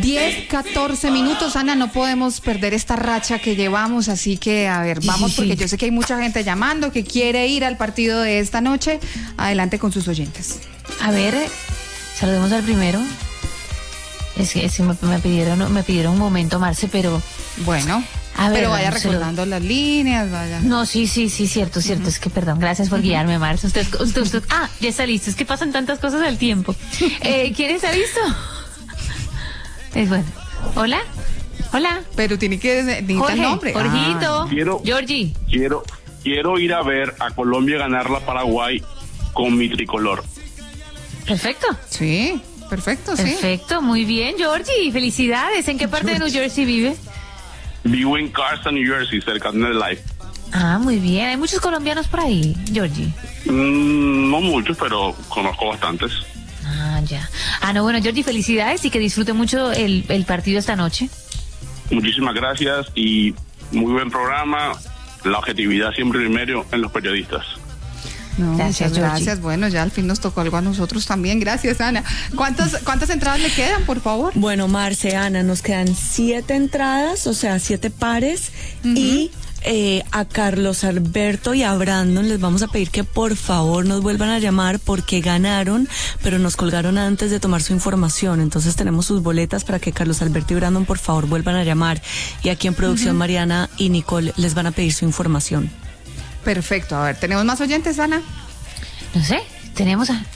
10-14 minutos, Ana, no podemos perder esta racha que llevamos, así que, a ver, vamos, porque yo sé que hay mucha gente llamando que quiere ir al partido de esta noche. Adelante con sus oyentes. A ver, saludemos al primero. Es que me pidieron un momento, Marce, pero... Bueno, a ver, pero vaya recordando las líneas, vaya. No, sí, cierto. Es que, perdón, gracias por guiarme, Marce. Usted, ya está listo. Es que pasan tantas cosas al tiempo. ¿Quién está listo? Es bueno. Hola. Pero tiene que decir el nombre. Jorgito. Georgie. Quiero ir a ver a Colombia ganar la Paraguay con mi tricolor. Perfecto. Sí. Perfecto, muy bien, Georgie. Felicidades. ¿En qué parte de New Jersey vive? Vivo en Carson, New Jersey, cerca de Life. Ah, muy bien. ¿Hay muchos colombianos por ahí, Georgie? No muchos, pero conozco bastantes. Ah, ya. No, bueno, Georgie, felicidades y que disfrute mucho el partido esta noche. Muchísimas gracias y muy buen programa. La objetividad siempre primero en los periodistas. No, gracias. Bueno, ya al fin nos tocó algo a nosotros también. Gracias, Ana. ¿Cuántas entradas le quedan, por favor? Bueno, Marce, Ana, nos quedan 7 entradas, o sea, 7 pares. Y a Carlos Alberto y a Brandon les vamos a pedir que por favor nos vuelvan a llamar porque ganaron, pero nos colgaron antes de tomar su información. Entonces tenemos sus boletas para que Carlos Alberto y Brandon por favor vuelvan a llamar. Y aquí en producción Mariana y Nicole les van a pedir su información. Perfecto. A ver, ¿tenemos más oyentes, Ana? No sé, tenemos a...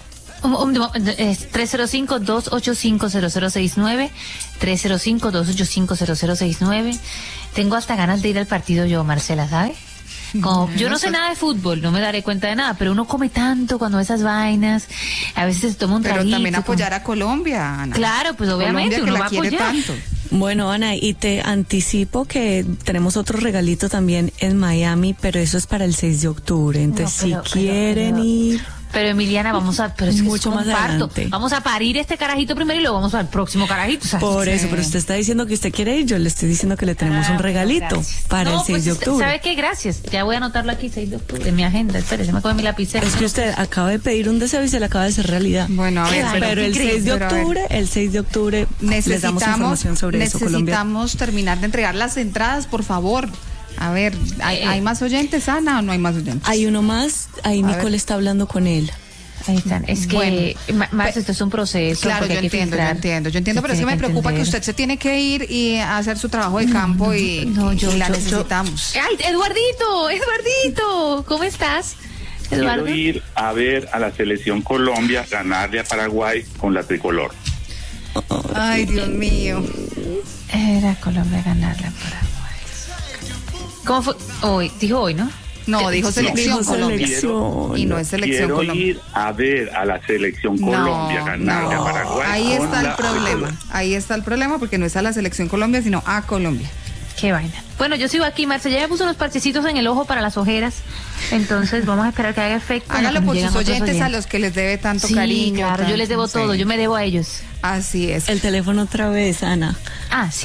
305-285-0069, 305-285-0069. Tengo hasta ganas de ir al partido yo, Marcela, ¿sabe? Yo no sé nada de fútbol, no me daré cuenta de nada, pero uno come tanto cuando ve esas vainas, a veces se toma un traguito. Pero también apoyar a Colombia, Ana. Claro, pues obviamente Colombia, uno va a apoyar. Tanto. Bueno, Ana, y te anticipo que tenemos otro regalito también en Miami, pero eso es para el 6 de octubre. Entonces, si quieren ir... Pero Emiliana, pero es que mucho más adelante. Vamos a parir este carajito primero y luego vamos al próximo carajito. ¿Sabes? Por eso, pero usted está diciendo que usted quiere ir, yo le estoy diciendo que le tenemos un regalito para el 6 de octubre. ¿Sabe qué? Gracias. Ya voy a anotarlo aquí, 6 de octubre, en mi agenda. Espérese, me coge mi lapicero. Es que usted acaba de pedir un deseo y se le acaba de hacer realidad. Bueno, a ver, pero el 6 de octubre les damos información sobre eso, Colombia. Necesitamos terminar de entregar las entradas, por favor. A ver, ¿hay más oyentes, Ana, o no hay más oyentes? Hay uno más, ahí Nicole está hablando con él. Ahí están. Es que, Max, esto es un proceso. Claro, yo entiendo, pero sí me preocupa que usted se tiene que ir y hacer su trabajo de campo y la necesitamos. ¡Ay, Eduardito! ¿Cómo estás? Eduardo. Quiero ir a ver a la selección Colombia ganarle a Paraguay con la tricolor. Ay, Dios mío. Era Colombia ganarle a Paraguay. ¿Cómo fue? Hoy, dijo hoy, ¿no? No, dijo selección Colombia. Y no es selección Colombia. Quiero ir a ver a la selección Colombia ganarle a Paraguay. Ahí está el problema. Ahí está el problema porque no es a la selección Colombia, sino a Colombia. Qué vaina. Bueno, yo sigo aquí, Marce. Ya me puso unos parchecitos en el ojo para las ojeras. Entonces vamos a esperar que haga efecto. Hágalo por sus oyentes a los que les debe tanto cariño. Claro, yo les debo todo. Yo me debo a ellos. Así es. El teléfono otra vez, Ana. Sí,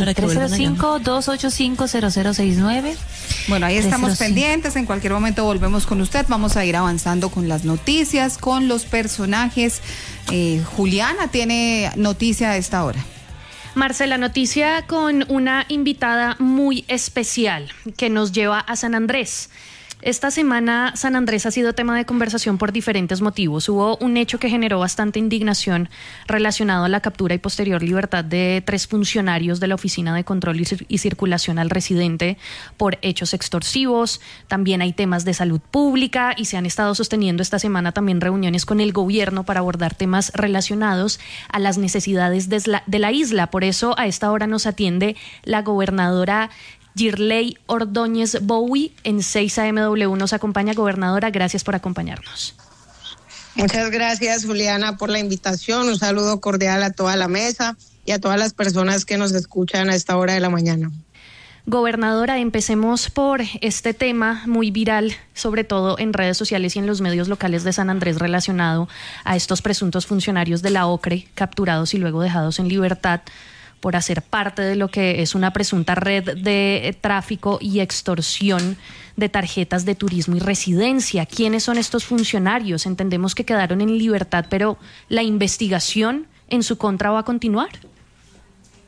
305-285-0069. Bueno, ahí estamos pendientes. En cualquier momento volvemos con usted. Vamos a ir avanzando con las noticias, con los personajes. Juliana tiene noticia a esta hora. Marcela, noticia con una invitada muy especial que nos lleva a San Andrés. Esta semana San Andrés ha sido tema de conversación por diferentes motivos. Hubo un hecho que generó bastante indignación relacionado a la captura y posterior libertad de 3 funcionarios de la Oficina de Control y Circulación al Residente por hechos extorsivos. También hay temas de salud pública y se han estado sosteniendo esta semana también reuniones con el gobierno para abordar temas relacionados a las necesidades de la isla. Por eso a esta hora nos atiende la gobernadora Girley Ordóñez Bowie en 6 AMW. Nos acompaña, gobernadora, gracias por acompañarnos. Muchas gracias, Juliana, por la invitación. Un saludo cordial a toda la mesa y a todas las personas que nos escuchan a esta hora de la mañana. Gobernadora, empecemos por este tema muy viral, sobre todo en redes sociales y en los medios locales de San Andrés, relacionado a estos presuntos funcionarios de la OCRE capturados y luego dejados en libertad por hacer parte de lo que es una presunta red de tráfico y extorsión de tarjetas de turismo y residencia. ¿Quiénes son estos funcionarios? Entendemos que quedaron en libertad, pero ¿la investigación en su contra va a continuar?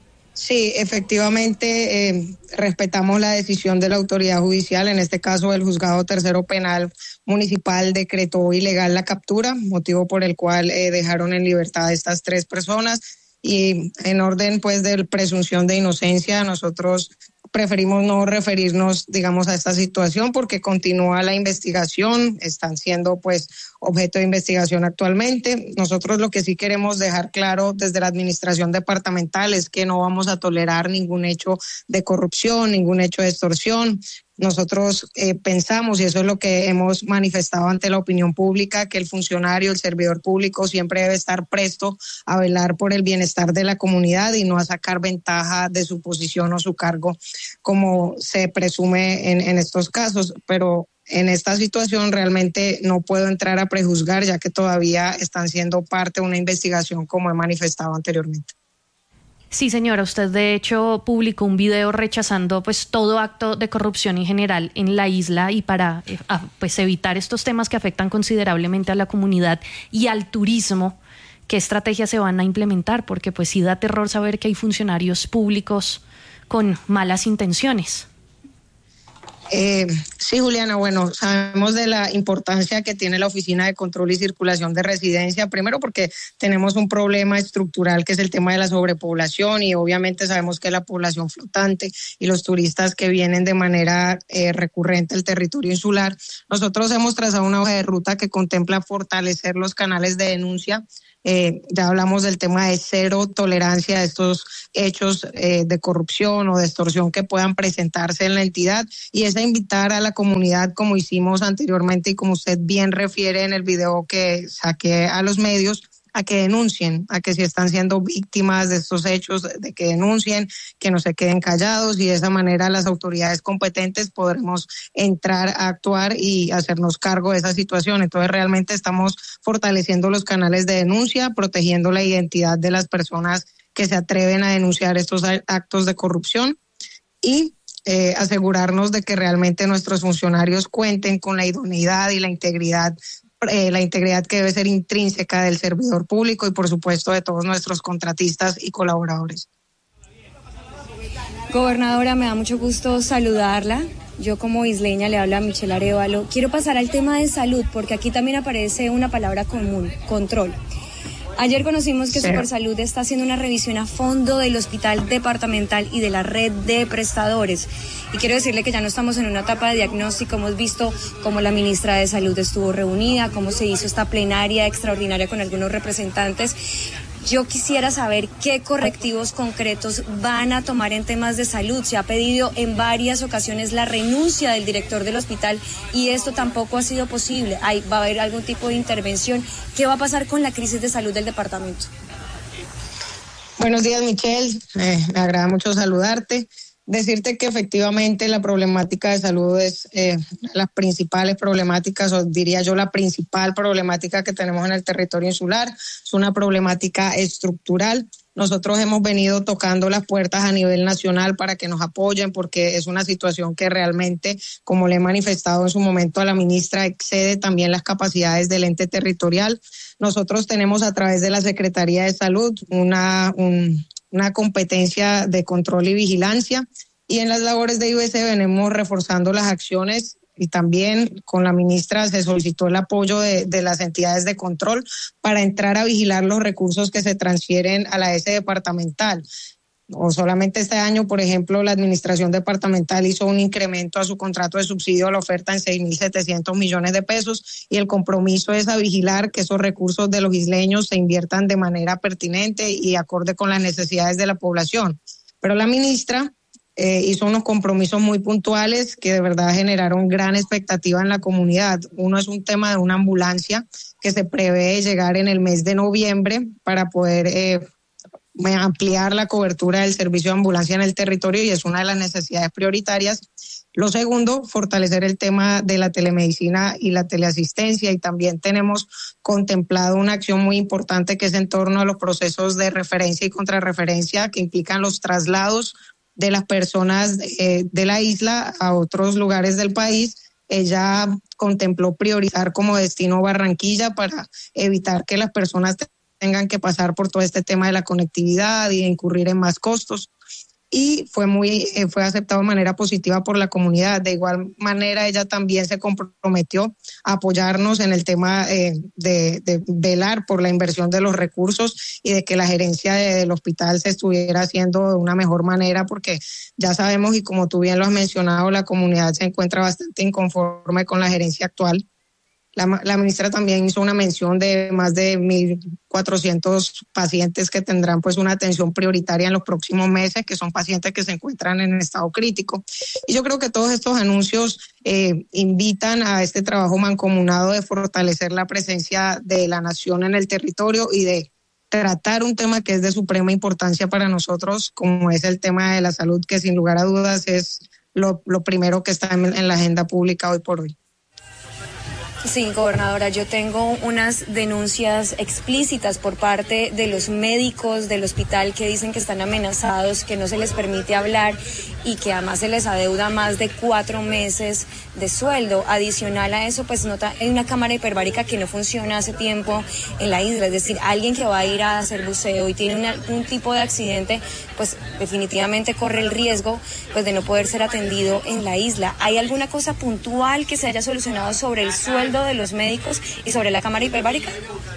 Sí, efectivamente, respetamos la decisión de la autoridad judicial. En este caso, el Juzgado Tercero Penal Municipal decretó ilegal la captura, motivo por el cual dejaron en libertad a estas 3 personas. Y en orden, pues, de presunción de inocencia, nosotros preferimos no referirnos, digamos, a esta situación porque continúa la investigación, están siendo, pues, objeto de investigación actualmente. Nosotros lo que sí queremos dejar claro desde la administración departamental es que no vamos a tolerar ningún hecho de corrupción, ningún hecho de extorsión. Nosotros pensamos, y eso es lo que hemos manifestado ante la opinión pública, que el funcionario, el servidor público siempre debe estar presto a velar por el bienestar de la comunidad y no a sacar ventaja de su posición o su cargo, como se presume en estos casos. Pero en esta situación realmente no puedo entrar a prejuzgar, ya que todavía están siendo parte de una investigación, como he manifestado anteriormente. Sí, señora, usted de hecho publicó un video rechazando pues todo acto de corrupción en general en la isla y para pues evitar estos temas que afectan considerablemente a la comunidad y al turismo. ¿Qué estrategias se van a implementar? Porque pues sí da terror saber que hay funcionarios públicos con malas intenciones. Sí, Juliana, bueno, sabemos de la importancia que tiene la Oficina de Control y Circulación de Residencia, primero porque tenemos un problema estructural que es el tema de la sobrepoblación y obviamente sabemos que la población flotante y los turistas que vienen de manera recurrente al territorio insular. Nosotros hemos trazado una hoja de ruta que contempla fortalecer los canales de denuncia. Ya hablamos del tema de cero tolerancia a estos hechos de corrupción o de extorsión que puedan presentarse en la entidad, y es a invitar a la comunidad, como hicimos anteriormente y como usted bien refiere en el video que saqué a los medios, a que denuncien, a que si están siendo víctimas de estos hechos, de que denuncien, que no se queden callados, y de esa manera las autoridades competentes podremos entrar a actuar y hacernos cargo de esa situación. Entonces realmente estamos fortaleciendo los canales de denuncia, protegiendo la identidad de las personas que se atreven a denunciar estos actos de corrupción y asegurarnos de que realmente nuestros funcionarios cuenten con la idoneidad y la integridad que debe ser intrínseca del servidor público y por supuesto de todos nuestros contratistas y colaboradores. Gobernadora, me da mucho gusto saludarla. Yo como isleña le hablo a Michelle Arévalo. Quiero pasar al tema de salud porque aquí también aparece una palabra común, control. Ayer conocimos que Supersalud está haciendo una revisión a fondo del hospital departamental y de la red de prestadores. Y quiero decirle que ya no estamos en una etapa de diagnóstico. Hemos visto cómo la ministra de Salud estuvo reunida, cómo se hizo esta plenaria extraordinaria con algunos representantes. Yo quisiera saber qué correctivos concretos van a tomar en temas de salud. Se ha pedido en varias ocasiones la renuncia del director del hospital y esto tampoco ha sido posible. ¿Va a haber algún tipo de intervención? ¿Qué va a pasar con la crisis de salud del departamento? Buenos días, Michelle. Me agrada mucho saludarte. Decirte que efectivamente la problemática de salud es las principales problemáticas, o diría yo la principal problemática que tenemos en el territorio insular. Es una problemática estructural. Nosotros hemos venido tocando las puertas a nivel nacional para que nos apoyen porque es una situación que realmente, como le he manifestado en su momento a la ministra, excede también las capacidades del ente territorial. Nosotros tenemos a través de la Secretaría de Salud una competencia de control y vigilancia, y en las labores de IBC venimos reforzando las acciones y también con la ministra se solicitó el apoyo de las entidades de control para entrar a vigilar los recursos que se transfieren a la S departamental. O solamente este año, por ejemplo, la administración departamental hizo un incremento a su contrato de subsidio a la oferta en 6.700 millones de pesos y el compromiso es a vigilar que esos recursos de los isleños se inviertan de manera pertinente y acorde con las necesidades de la población. Pero la ministra hizo unos compromisos muy puntuales que de verdad generaron gran expectativa en la comunidad. Uno es un tema de una ambulancia que se prevé llegar en el mes de noviembre para poder ampliar la cobertura del servicio de ambulancia en el territorio y es una de las necesidades prioritarias. Lo segundo, fortalecer el tema de la telemedicina y la teleasistencia, y también tenemos contemplado una acción muy importante que es en torno a los procesos de referencia y contrarreferencia que implican los traslados de las personas de la isla a otros lugares del país. Ella contempló priorizar como destino Barranquilla para evitar que las personas tengan que pasar por todo este tema de la conectividad y de incurrir en más costos. Y fue aceptado de manera positiva por la comunidad. De igual manera, ella también se comprometió a apoyarnos en el tema de velar por la inversión de los recursos y de que la gerencia del hospital se estuviera haciendo de una mejor manera, porque ya sabemos, y como tú bien lo has mencionado, la comunidad se encuentra bastante inconforme con la gerencia actual. La ministra también hizo una mención de más de 1.400 pacientes que tendrán pues una atención prioritaria en los próximos meses, que son pacientes que se encuentran en estado crítico. Y yo creo que todos estos anuncios invitan a este trabajo mancomunado de fortalecer la presencia de la nación en el territorio y de tratar un tema que es de suprema importancia para nosotros, como es el tema de la salud, que sin lugar a dudas es lo primero que está en la agenda pública hoy por hoy. Sí, gobernadora, yo tengo unas denuncias explícitas por parte de los médicos del hospital que dicen que están amenazados, que no se les permite hablar y que además se les adeuda más de 4 meses de sueldo. Adicional a eso, pues hay una cámara hiperbárica que no funciona hace tiempo en la isla, es decir, alguien que va a ir a hacer buceo y tiene un tipo de accidente, pues definitivamente corre el riesgo pues de no poder ser atendido en la isla. ¿Hay alguna cosa puntual que se haya solucionado sobre el sueldo de los médicos y sobre la cámara hiperbárica?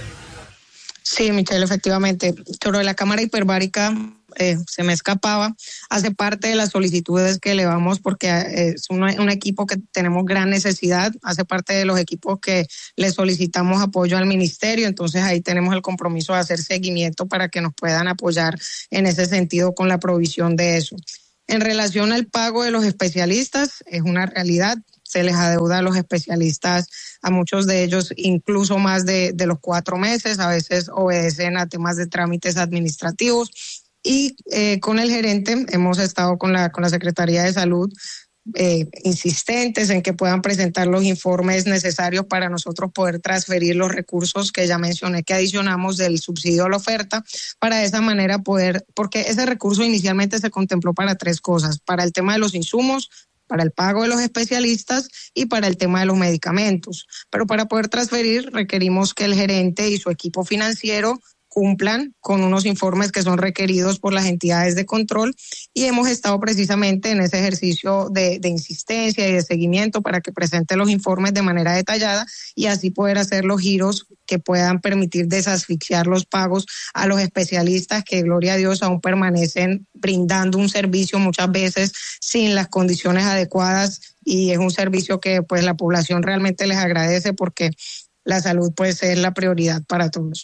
Sí, Michelle, efectivamente. Sobre la cámara hiperbárica se me escapaba. Hace parte de las solicitudes que elevamos porque es un equipo que tenemos gran necesidad. Hace parte de los equipos que le solicitamos apoyo al ministerio. Entonces ahí tenemos el compromiso de hacer seguimiento para que nos puedan apoyar en ese sentido con la provisión de eso. En relación al pago de los especialistas, es una realidad. Se les adeuda a los especialistas, a muchos de ellos incluso más de los 4 meses, a veces obedecen a temas de trámites administrativos. Y con el gerente hemos estado con la Secretaría de Salud insistentes en que puedan presentar los informes necesarios para nosotros poder transferir los recursos que ya mencioné que adicionamos del subsidio a la oferta, para de esa manera poder, porque ese recurso inicialmente se contempló para 3 cosas, para el tema de los insumos, para el pago de los especialistas y para el tema de los medicamentos. Pero para poder transferir requerimos que el gerente y su equipo financiero cumplan con unos informes que son requeridos por las entidades de control, y hemos estado precisamente en ese ejercicio de insistencia y de seguimiento para que presente los informes de manera detallada y así poder hacer los giros que puedan permitir desasfixiar los pagos a los especialistas que, gloria a Dios, aún permanecen brindando un servicio muchas veces sin las condiciones adecuadas, y es un servicio que pues la población realmente les agradece porque la salud pues es la prioridad para todos.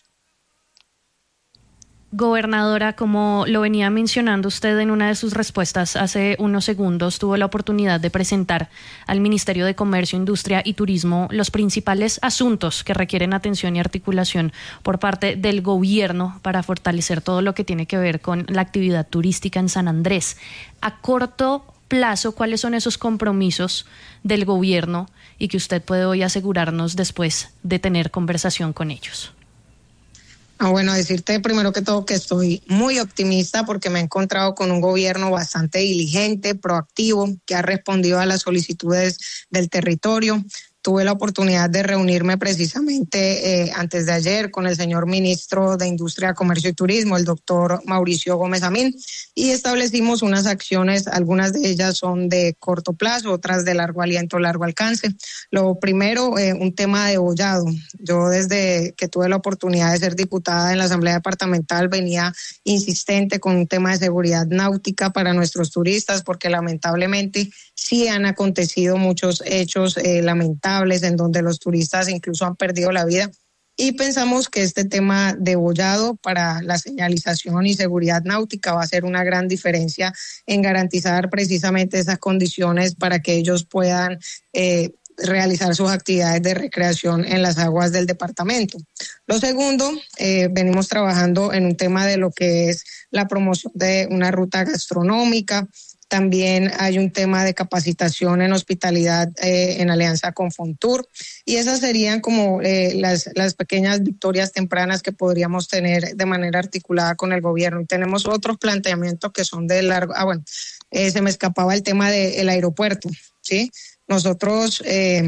Gobernadora, como lo venía mencionando usted en una de sus respuestas hace unos segundos, tuvo la oportunidad de presentar al Ministerio de Comercio, Industria y Turismo los principales asuntos que requieren atención y articulación por parte del gobierno para fortalecer todo lo que tiene que ver con la actividad turística en San Andrés. A corto plazo, ¿cuáles son esos compromisos del gobierno y que usted puede hoy asegurarnos después de tener conversación con ellos? Bueno, decirte primero que todo que estoy muy optimista porque me he encontrado con un gobierno bastante diligente, proactivo, que ha respondido a las solicitudes del territorio. Tuve la oportunidad de reunirme precisamente antes de ayer con el señor ministro de Industria, Comercio y Turismo, el doctor Mauricio Gómez Amín, y establecimos unas acciones, algunas de ellas son de corto plazo, otras de largo aliento, largo alcance. Lo primero, un tema de bollado. Yo desde que tuve la oportunidad de ser diputada en la Asamblea Departamental venía insistente con un tema de seguridad náutica para nuestros turistas, porque lamentablemente sí han acontecido muchos hechos lamentables en donde los turistas incluso han perdido la vida, y pensamos que este tema de bollado para la señalización y seguridad náutica va a ser una gran diferencia en garantizar precisamente esas condiciones para que ellos puedan realizar sus actividades de recreación en las aguas del departamento. Lo segundo, venimos trabajando en un tema de lo que es la promoción de una ruta gastronómica. También hay un tema de capacitación en hospitalidad en alianza con Fontur, y esas serían como las pequeñas victorias tempranas que podríamos tener de manera articulada con el gobierno. Y tenemos otros planteamientos que son de largo. Se me escapaba el tema del aeropuerto, ¿sí? Nosotros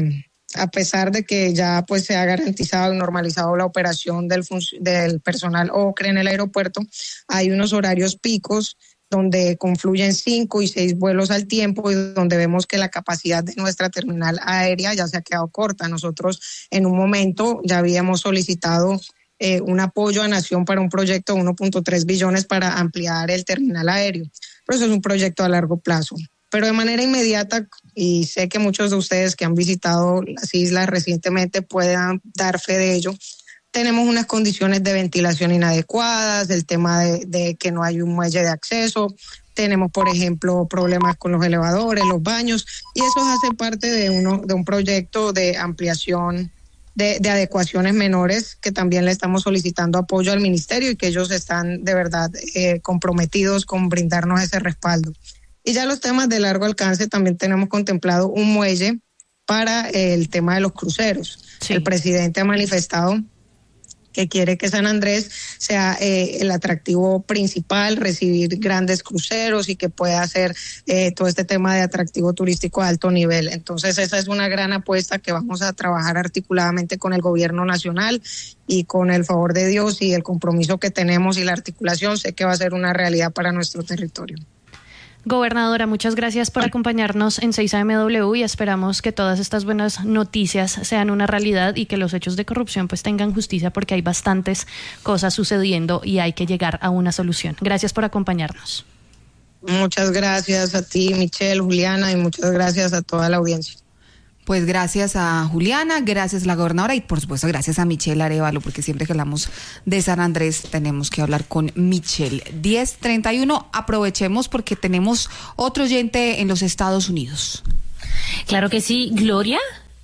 a pesar de que ya pues se ha garantizado y normalizado la operación del personal OCRE en el aeropuerto, hay unos horarios picos donde confluyen 5 y 6 vuelos al tiempo y donde vemos que la capacidad de nuestra terminal aérea ya se ha quedado corta. Nosotros en un momento ya habíamos solicitado un apoyo a Nación para un proyecto de 1.3 billones para ampliar el terminal aéreo, pero eso es un proyecto a largo plazo. Pero de manera inmediata, y sé que muchos de ustedes que han visitado las islas recientemente puedan dar fe de ello, tenemos unas condiciones de ventilación inadecuadas, el tema de que no hay un muelle de acceso, tenemos, por ejemplo, problemas con los elevadores, los baños, y eso hace parte de un proyecto de ampliación de adecuaciones menores que también le estamos solicitando apoyo al ministerio y que ellos están de verdad comprometidos con brindarnos ese respaldo. Y ya los temas de largo alcance también tenemos contemplado un muelle para el tema de los cruceros. Sí. El presidente ha manifestado que quiere que San Andrés sea el atractivo principal, recibir grandes cruceros y que pueda hacer todo este tema de atractivo turístico a alto nivel. Entonces esa es una gran apuesta que vamos a trabajar articuladamente con el gobierno nacional y con el favor de Dios y el compromiso que tenemos y la articulación, sé que va a ser una realidad para nuestro territorio. Gobernadora, muchas gracias por acompañarnos en 6AMW y esperamos que todas estas buenas noticias sean una realidad y que los hechos de corrupción pues tengan justicia, porque hay bastantes cosas sucediendo y hay que llegar a una solución. Gracias por acompañarnos. Muchas gracias a ti, Michelle, Juliana, y muchas gracias a toda la audiencia. Pues gracias a Juliana, gracias a la gobernadora y por supuesto gracias a Michelle Arévalo, porque siempre que hablamos de San Andrés tenemos que hablar con Michelle. 10:31, aprovechemos porque tenemos otro oyente en los Estados Unidos. Claro que sí, Gloria.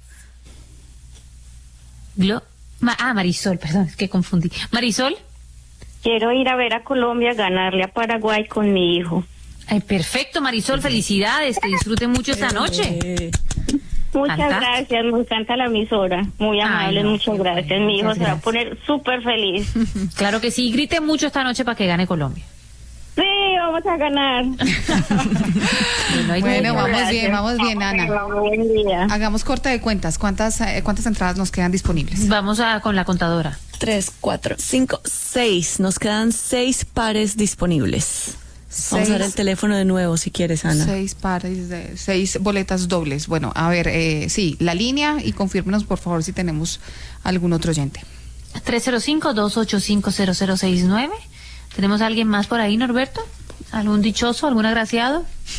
Marisol, perdón, es que confundí. Marisol. Quiero ir a ver a Colombia, ganarle a Paraguay con mi hijo. Ay, perfecto, Marisol, felicidades, que disfruten mucho esta noche. Muchas gracias, me encanta la emisora, muy amable, muchas gracias. Mi hijo se va a poner súper feliz. Claro que sí, grite mucho esta noche para que gane Colombia. Sí, vamos a ganar. Bueno, vamos bien, Ana. Buen día. Hagamos corte de cuentas, ¿cuántas entradas nos quedan disponibles? Vamos con la contadora. 3, 4, 5, 6, nos quedan 6 pares disponibles. Vamos a ver el teléfono de nuevo si quieres, Ana. 6 pares de 6 boletas dobles. Bueno, a ver, sí, la línea y confírmenos por favor si tenemos algún otro oyente. 305-285-0069. ¿Tenemos a alguien más por ahí, Norberto? ¿Algún dichoso, algún agraciado?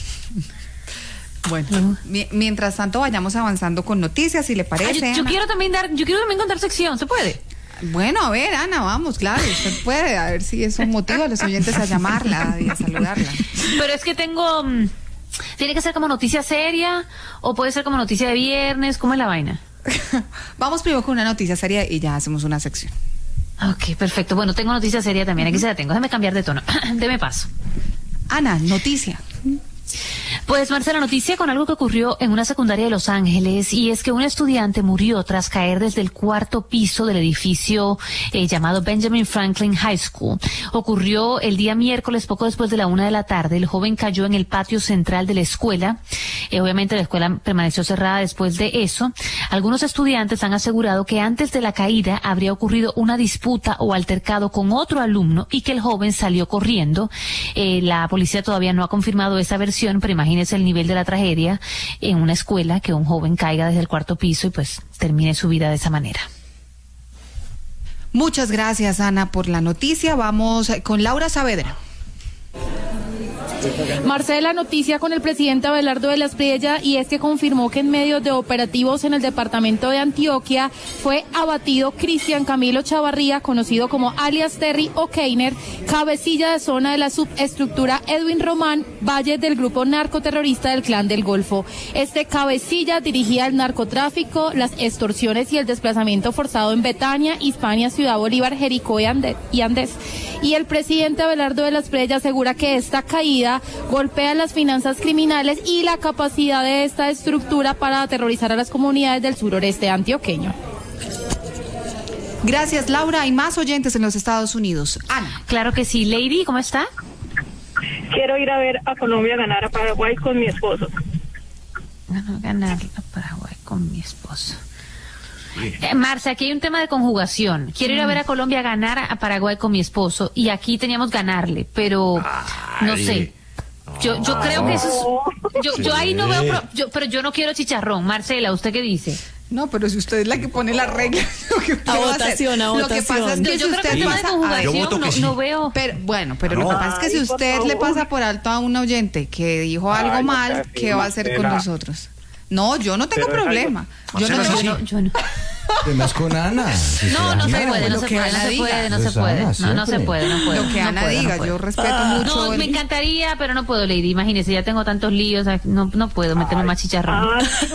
Bueno, mientras tanto vayamos avanzando con noticias, si le parece. Yo quiero también contar sección, ¿se puede? Bueno, a ver, Ana, vamos, claro, usted puede, a ver si es un motivo a los oyentes a llamarla y a saludarla. Pero es que tiene que ser como noticia seria o puede ser como noticia de viernes, ¿cómo es la vaina? Vamos primero con una noticia seria y ya hacemos una sección. Ok, perfecto. Bueno, tengo noticia seria también, aquí se la tengo. Déjame cambiar de tono. Deme paso. Ana, noticia. Pues, Marcela, noticia con algo que ocurrió en una secundaria de Los Ángeles, y es que un estudiante murió tras caer desde el 4º piso del edificio llamado Benjamin Franklin High School. Ocurrió el día miércoles, poco después de la 1 de la tarde. El joven cayó en el patio central de la escuela. Obviamente la escuela permaneció cerrada después de eso. Algunos estudiantes han asegurado que antes de la caída habría ocurrido una disputa o altercado con otro alumno y que el joven salió corriendo. La policía todavía no ha confirmado esa versión, pero imagínese el nivel de la tragedia en una escuela, que un joven caiga desde el 4º piso y pues termine su vida de esa manera. Muchas gracias, Ana, por la noticia. Vamos con Laura Saavedra. Marcela, noticia con el presidente Abelardo de la Espriella, y es que confirmó que en medio de operativos en el departamento de Antioquia fue abatido Cristian Camilo Chavarría, conocido como alias Terry O'Keiner, cabecilla de zona de la subestructura Edwin Román Valle del grupo narcoterrorista del Clan del Golfo. Este cabecilla dirigía el narcotráfico, las extorsiones y el desplazamiento forzado en Betania, Hispania, Ciudad Bolívar, Jericó y Andés. Y el presidente Abelardo de la Espriella asegura que esta caída golpea las finanzas criminales y la capacidad de esta estructura para aterrorizar a las comunidades del suroreste antioqueño. Gracias, Laura. Hay más oyentes en los Estados Unidos. Ana. Claro que sí. Lady, ¿cómo está? Quiero ir a ver a Colombia ganar a Paraguay con mi esposo. Ganar a Paraguay con mi esposo. Marce, aquí hay un tema de conjugación. Quiero ir a ver a Colombia ganar a Paraguay con mi esposo y aquí teníamos ganarle, pero no sé. Yo creo que eso es, yo ahí no veo, pero yo no quiero chicharrón. Marcela, ¿usted qué dice? No, pero si usted es la que pone las reglas, a votación. Lo que pasa es que yo si creo usted que pasa, no veo. Pero lo que pasa es que si usted le pasa por alto a un oyente que dijo algo mal, ¿qué va a hacer con nosotros? No, yo no tengo problema. Yo no. Además con Ana. No se puede. Lo que Ana diga, yo respeto mucho. No, me encantaría, pero no puedo, Lady. Imagínese, ya tengo tantos líos, no puedo meterme más chicharrón.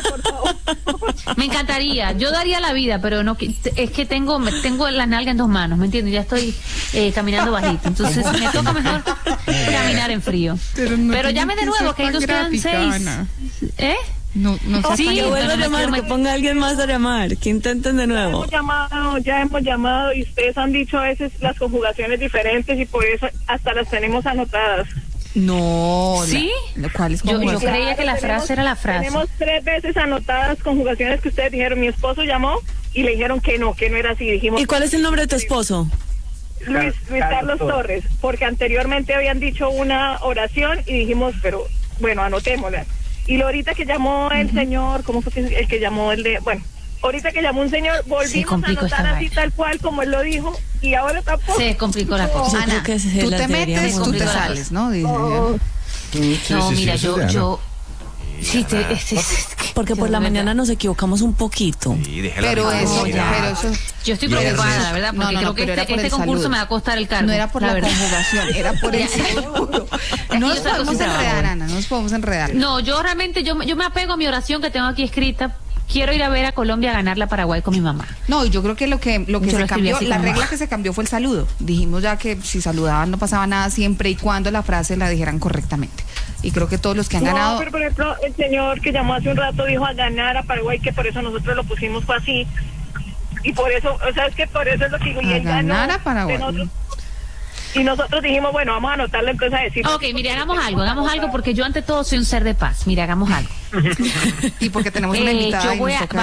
Me encantaría, yo daría la vida, pero no, es que tengo la nalga en 2 manos, ¿me entiendes? Ya estoy caminando bajito, entonces me toca mejor caminar en frío. Pero llame de nuevo, que ahí nos quedan 6. ¿Eh? No sí, que vuelva a llamar, que ponga a alguien más a llamar, que intenten de nuevo. Ya hemos llamado y ustedes han dicho a veces las conjugaciones diferentes y por eso hasta las tenemos anotadas. No. ¿Sí? ¿Cuál es yo creía que la frase era la frase. Tenemos 3 veces anotadas conjugaciones que ustedes dijeron. Mi esposo llamó y le dijeron que no era así. Dijimos. ¿Y cuál es el nombre de tu esposo? Luis Carlos Torres, porque anteriormente habían dicho una oración y dijimos, pero bueno, anotémosla. Y ahorita que llamó el señor, ¿cómo fue el que llamó ahorita que llamó un señor, volvimos a anotar así tal cual como él lo dijo, y ahora tampoco. Se complicó la cosa. Ana, tú te metes, tú te sales, ¿no? No, mira, yo sí, porque por la mañana nos equivocamos un poquito. Sí, pero eso. Yo estoy preocupada, la verdad, porque creo que este concurso me va a costar el cargo. No era por la conjugación, era por el seguro. No nos podemos enredar, Ana, no nos podemos enredar. No, yo realmente, yo me apego a mi oración que tengo aquí escrita. Quiero ir a ver a Colombia ganar a Paraguay con mi mamá. No, yo creo que lo que se cambió, la regla que se cambió fue el saludo. Dijimos ya que si saludaban no pasaba nada siempre y cuando la frase la dijeran correctamente. Y creo que todos los que han ganado. Pero por ejemplo, el señor que llamó hace un rato dijo a ganar a Paraguay, que por eso nosotros lo pusimos fue así. Y por eso, o sea, es que por eso es lo que digo. A ganar a Paraguay. Y nosotros dijimos, bueno, vamos a anotarla entonces a decir. Ok, mire, hagamos algo, porque yo ante todo soy un ser de paz. Mire, hagamos algo. Y porque tenemos una invitada.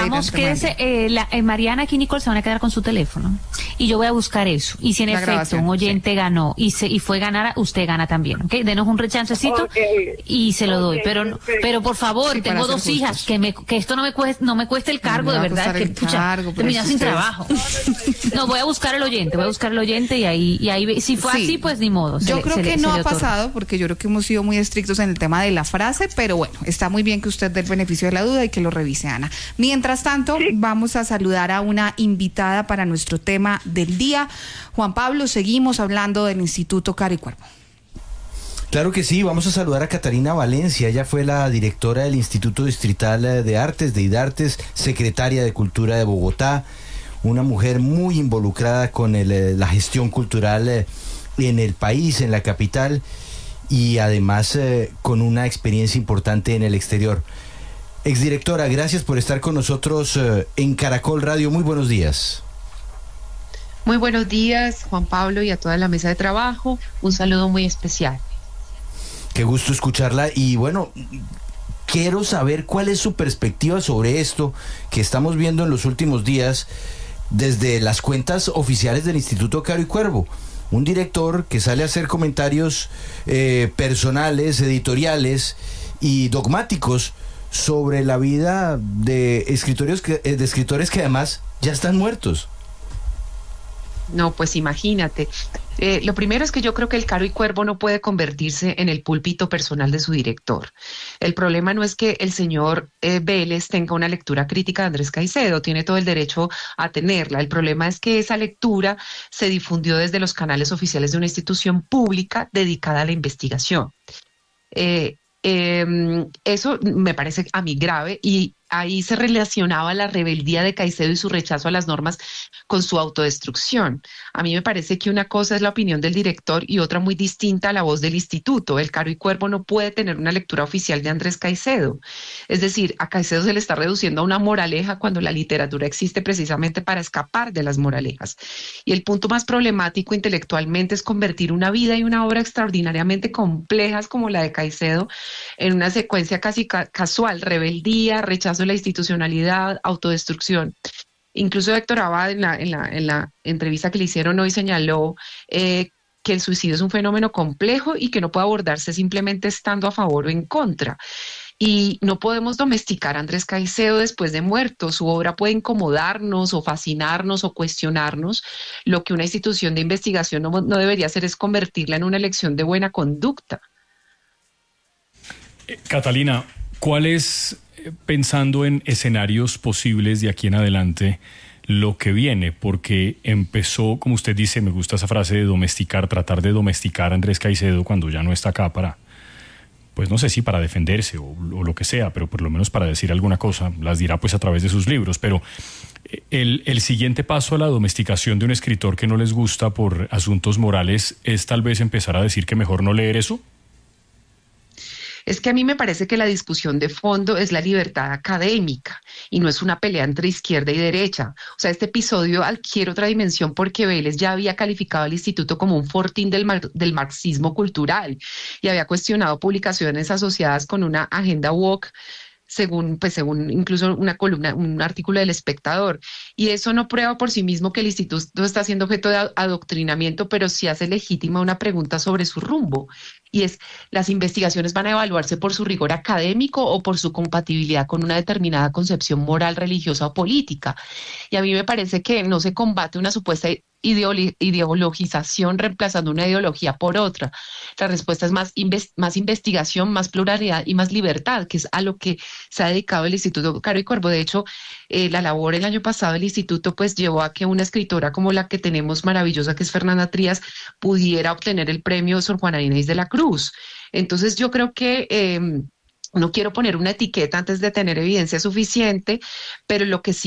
Mariana y Nicole se van a quedar con su teléfono. Y yo voy a buscar eso. Y si en efecto un oyente ganó y fue ganar, usted gana también, ¿ok? Denos un rechancecito y se lo doy. Pero por favor, tengo 2 hijas, que esto no me cueste el cargo, de verdad, que terminar sin trabajo. No, voy a buscar el oyente y ahí si fue así, pues ni modo. Yo creo que no ha pasado, porque yo creo que hemos sido muy estrictos en el tema de la frase, pero bueno, está muy bien que usted dé el beneficio de la duda y que lo revise, Ana. Mientras tanto, vamos a saludar a una invitada para nuestro tema del día. Juan Pablo, seguimos hablando del Instituto Caro y Cuervo. Claro que sí, vamos a saludar a Catarina Valencia. Ella fue la directora del Instituto Distrital de Artes, de IDARTES, secretaria de Cultura de Bogotá, una mujer muy involucrada con la gestión cultural en el país, en la capital, y además con una experiencia importante en el exterior. Exdirectora, gracias por estar con nosotros en Caracol Radio. Muy buenos días. Muy buenos días, Juan Pablo, y a toda la mesa de trabajo. Un saludo muy especial. Qué gusto escucharla. Y bueno, quiero saber cuál es su perspectiva sobre esto que estamos viendo en los últimos días desde las cuentas oficiales del Instituto Caro y Cuervo. Un director que sale a hacer comentarios personales, editoriales y dogmáticos sobre la vida de escritores que además ya están muertos. No, pues imagínate. Lo primero es que yo creo que el Caro y Cuervo no puede convertirse en el púlpito personal de su director. El problema no es que el señor Vélez tenga una lectura crítica de Andrés Caicedo, tiene todo el derecho a tenerla. El problema es que esa lectura se difundió desde los canales oficiales de una institución pública dedicada a la investigación. Eso me parece a mí grave, y ahí se relacionaba la rebeldía de Caicedo y su rechazo a las normas con su autodestrucción. A mí me parece que una cosa es la opinión del director y otra muy distinta a la voz del instituto. El Caro y Cuervo no puede tener una lectura oficial de Andrés Caicedo. Es decir, a Caicedo se le está reduciendo a una moraleja cuando la literatura existe precisamente para escapar de las moralejas. Y el punto más problemático intelectualmente es convertir una vida y una obra extraordinariamente complejas como la de Caicedo en una secuencia casi casual: rebeldía, rechazo de la institucionalidad, autodestrucción. Incluso Héctor Abad en la entrevista que le hicieron hoy señaló que el suicidio es un fenómeno complejo y que no puede abordarse simplemente estando a favor o en contra. Y no podemos domesticar a Andrés Caicedo después de muerto. Su obra puede incomodarnos o fascinarnos o cuestionarnos. Lo que una institución de investigación no debería hacer es convertirla en una elección de buena conducta. Catalina, ¿cuál es, pensando en escenarios posibles de aquí en adelante, lo que viene? Porque empezó, como usted dice, me gusta esa frase de domesticar, tratar de domesticar a Andrés Caicedo cuando ya no está acá para, pues no sé si para defenderse o lo que sea, pero por lo menos para decir alguna cosa, las dirá pues a través de sus libros. Pero el siguiente paso a la domesticación de un escritor que no les gusta por asuntos morales es tal vez empezar a decir que mejor no leer eso. Es que a mí me parece que la discusión de fondo es la libertad académica y no es una pelea entre izquierda y derecha. O sea, este episodio adquiere otra dimensión porque Vélez ya había calificado al instituto como un fortín del marxismo cultural y había cuestionado publicaciones asociadas con una agenda woke, según incluso una columna, un artículo del Espectador. Y eso no prueba por sí mismo que el instituto está siendo objeto de adoctrinamiento, pero sí hace legítima una pregunta sobre su rumbo. Y es, ¿las investigaciones van a evaluarse por su rigor académico o por su compatibilidad con una determinada concepción moral, religiosa o política? Y a mí me parece que no se combate una supuesta ideologización reemplazando una ideología por otra. La respuesta es más investigación, más pluralidad y más libertad, que es a lo que se ha dedicado el Instituto Caro y Corvo. De hecho, la labor el año pasado del instituto pues llevó a que una escritora como la que tenemos maravillosa, que es Fernanda Trías, pudiera obtener el premio Sor Juana Inés de la Cruz. Entonces yo creo que no quiero poner una etiqueta antes de tener evidencia suficiente, pero lo que sí